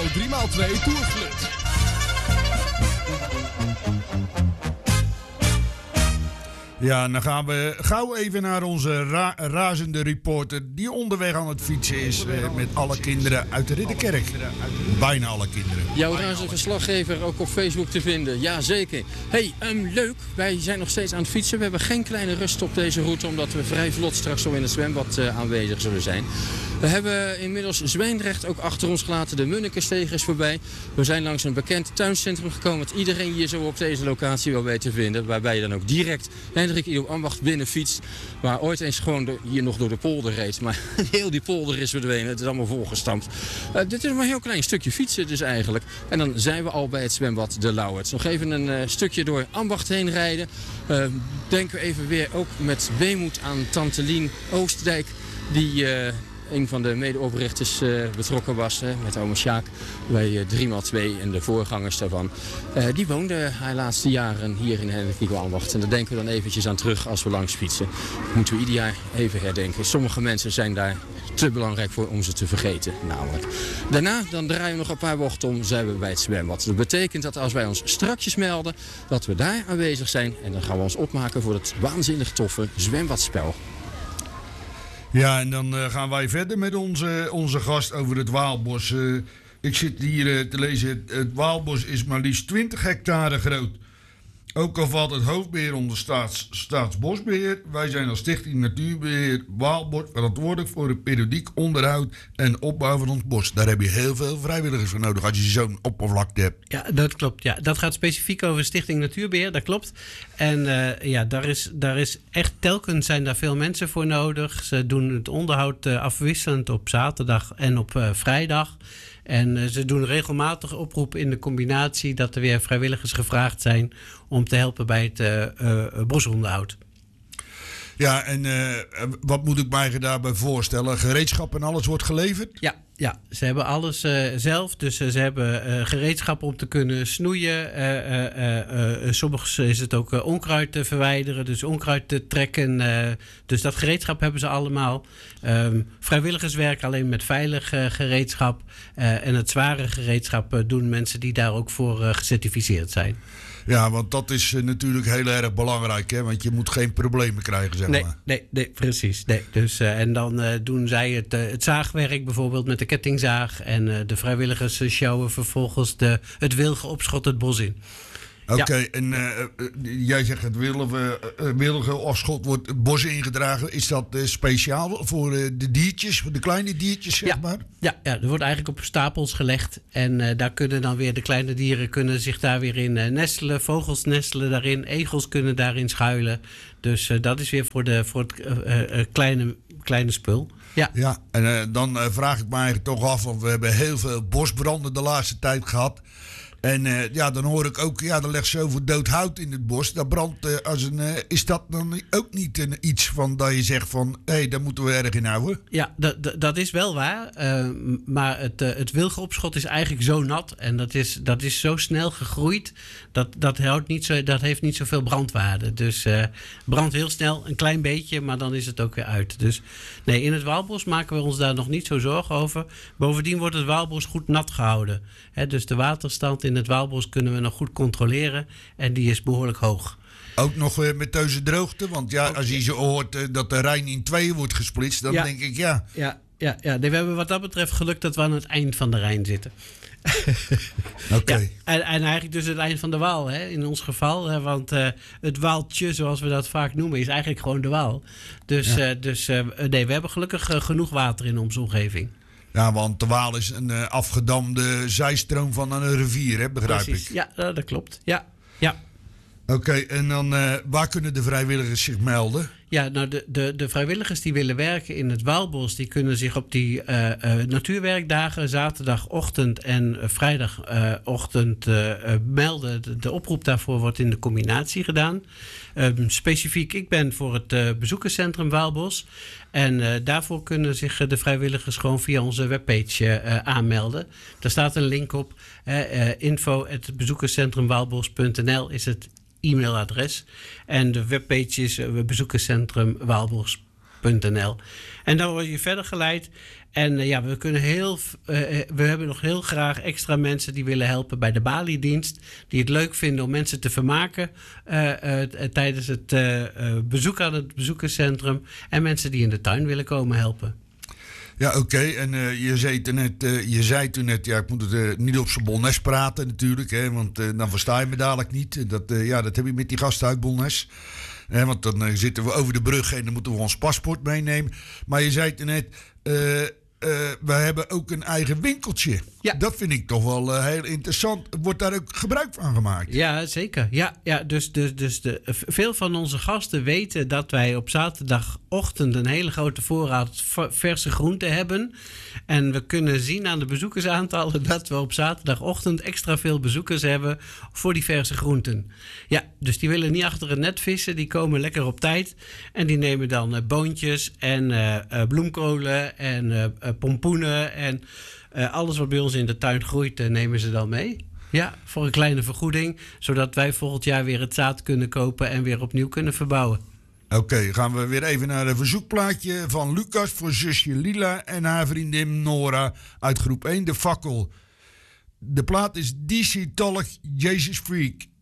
3x2 Tourflut. Ja, dan gaan we gauw even naar onze razende reporter die onderweg aan het fietsen is met alle kinderen uit de Ridderkerk. Bijna alle kinderen. Jouw razende verslaggever ook op Facebook te vinden. Jazeker. Hey, leuk. Wij zijn nog steeds aan het fietsen. We hebben geen kleine rust op deze route omdat we vrij vlot straks zo in het zwembad aanwezig zullen zijn. We hebben inmiddels Zwijndrecht ook achter ons gelaten. De Munnikensteeg is voorbij. We zijn langs een bekend tuincentrum gekomen dat iedereen hier zo op deze locatie wel weet te vinden. Waarbij je dan ook direct Hendrik Ido Ambacht binnen fietst. Waar ooit eens gewoon hier nog door de polder reed. Maar heel die polder is verdwenen. Het is allemaal volgestampt. Dit is maar een heel klein stukje fietsen dus eigenlijk. En dan zijn we al bij het zwembad De Lauwert. Nog even een stukje door Ambacht heen rijden. Denken we even weer ook met weemoed aan Tante Lien Oostdijk. Die een van de medeoprichters betrokken was met oma Sjaak bij 3x2 en de voorgangers daarvan. Die woonde haar laatste jaren hier in Hendrik Ido Ambacht. En daar denken we dan eventjes aan terug als we langs fietsen. Dat moeten we ieder jaar even herdenken. Sommige mensen zijn daar te belangrijk voor om ze te vergeten namelijk. Daarna dan draaien we nog een paar bochten om, zijn we bij het zwembad. Dat betekent dat als wij ons strakjes melden, dat we daar aanwezig zijn. En dan gaan we ons opmaken voor het waanzinnig toffe zwembadspel. Ja, en dan gaan wij verder met onze gast over het Waalbos. Ik zit hier te lezen, het Waalbos is maar liefst 20 hectare groot. Ook al valt het hoofdbeheer onder Staatsbosbeheer. Wij zijn als Stichting Natuurbeheer Waalbos verantwoordelijk voor het periodiek onderhoud en opbouw van ons bos. Daar heb je heel veel vrijwilligers voor nodig als je zo'n oppervlakte hebt. Ja, dat klopt. Ja. Dat gaat specifiek over Stichting Natuurbeheer, dat klopt. En daar is echt telkens zijn daar veel mensen voor nodig. Ze doen het onderhoud afwisselend op zaterdag en op vrijdag. En ze doen regelmatig oproep in de combinatie dat er weer vrijwilligers gevraagd zijn om te helpen bij het bosonderhoud. Ja, en wat moet ik mij daarbij voorstellen? Gereedschap en alles wordt geleverd? Ja, ze hebben alles zelf. Dus ze hebben gereedschap om te kunnen snoeien. Soms is het ook onkruid te verwijderen, dus onkruid te trekken. Dus dat gereedschap hebben ze allemaal. Vrijwilligerswerk alleen met veilig gereedschap. En het zware gereedschap doen mensen die daar ook voor gecertificeerd zijn. Ja, want dat is natuurlijk heel erg belangrijk, hè? Want je moet geen problemen krijgen, zeg maar. Nee, precies. Nee. Dus, en dan doen zij het zaagwerk bijvoorbeeld met de kettingzaag. En de vrijwilligers sjouwen vervolgens het wilgenopschot het bos in. Oké, en jij zegt het wilgenopschot wordt het bos ingedragen. Is dat speciaal voor de diertjes, voor de kleine diertjes, zeg maar? Ja, er wordt eigenlijk op stapels gelegd. En daar kunnen dan weer de kleine dieren zich daar weer in nestelen. Vogels nestelen daarin, egels kunnen daarin schuilen. Dus dat is weer voor het kleine spul. Ja, en dan vraag ik me eigenlijk toch af, want we hebben heel veel bosbranden de laatste tijd gehad. En dan hoor ik ook, er ligt zoveel dood hout in het bos. Dat brandt is dat dan ook niet iets van dat je zegt van, hé, daar moeten we erg in houden? Ja, dat is wel waar. Maar het wilgenopschot is eigenlijk zo nat. En dat is zo snel gegroeid. Dat heeft niet zoveel brandwaarde. Dus brandt heel snel, een klein beetje, maar dan is het ook weer uit. Dus nee, in het Waalbos maken we ons daar nog niet zo zorgen over. Bovendien wordt het Waalbos goed nat gehouden. Dus de waterstand in het Waalbos kunnen we nog goed controleren. En die is behoorlijk hoog. Ook nog met deze droogte? Want als je zo hoort dat de Rijn in tweeën wordt gesplitst, dan denk ik Ja, nee, we hebben wat dat betreft geluk dat we aan het eind van de Rijn zitten. Oké. Ja, en eigenlijk dus het eind van de Waal, hè, in ons geval. Hè, want het Waaltje, zoals we dat vaak noemen, is eigenlijk gewoon de Waal. Dus we hebben gelukkig genoeg water in onze omgeving. Ja, want de Waal is een afgedamde zijstroom van een rivier, hè, begrijp ik. Ja, dat klopt. Ja. Oké, en dan waar kunnen de vrijwilligers zich melden? Ja, nou de vrijwilligers die willen werken in het Waalbos, die kunnen zich op die natuurwerkdagen, zaterdagochtend en vrijdagochtend melden. De oproep daarvoor wordt in de combinatie gedaan. Specifiek, ik ben voor het bezoekerscentrum Waalbos. En daarvoor kunnen zich de vrijwilligers gewoon via onze webpage aanmelden. Daar staat een link op. info@bezoekerscentrumwaalbos.nl is het e-mailadres. En de webpage is bezoekerscentrumwaalbos. www.balie.nl. En dan word je verder geleid. En we hebben nog heel graag extra mensen die willen helpen bij de Baliedienst. Die het leuk vinden om mensen te vermaken tijdens het bezoek aan het bezoekerscentrum. En mensen die in de tuin willen komen helpen. Ja, oké. En je zei toen net, ja, ik moet het niet op zijn Bolnes praten natuurlijk, hè, want dan versta je me dadelijk niet. Dat heb je met die gasten uit Bolnes. Want dan zitten we over de brug en dan moeten we ons paspoort meenemen. Maar je zei toen net, we hebben ook een eigen winkeltje. Ja. Dat vind ik toch wel heel interessant. Wordt daar ook gebruik van gemaakt? Ja, zeker. Ja, dus veel van onze gasten weten dat wij op zaterdagochtend een hele grote voorraad verse groenten hebben. En we kunnen zien aan de bezoekersaantallen dat we op zaterdagochtend extra veel bezoekers hebben voor die verse groenten. Ja, dus die willen niet achter het net vissen. Die komen lekker op tijd. En die nemen dan boontjes en bloemkolen en pompoenen en alles wat bij ons in de tuin groeit, nemen ze dan mee. Ja, voor een kleine vergoeding. Zodat wij volgend jaar weer het zaad kunnen kopen en weer opnieuw kunnen verbouwen. Oké, gaan we weer even naar een verzoekplaatje van Lucas voor zusje Lila en haar vriendin Nora uit groep 1, De Fakkel. De plaat is DC Tolk, Jesus Freak.